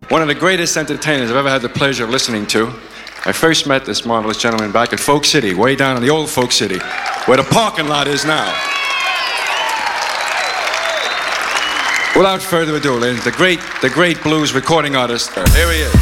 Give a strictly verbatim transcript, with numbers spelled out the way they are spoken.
One of the greatest entertainers I've ever had the pleasure of listening to. I first met this marvelous gentleman back at Folk City, way down in the old Folk City, where the parking lot is now. Without further ado, ladies, the great, the great blues recording artist, here he is.